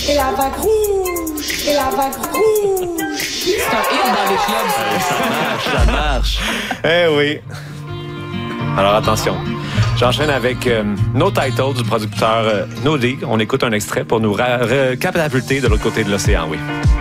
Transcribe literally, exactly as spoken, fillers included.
et la vague rouge, et la vague rouge. C'est un hit dans les clubs, ça. Ça marche, ça marche. Eh oui. Alors attention. J'enchaîne avec euh, No Title du producteur euh, No Dig. On écoute un extrait pour nous ra- re- catapulter de l'autre côté de l'océan, oui.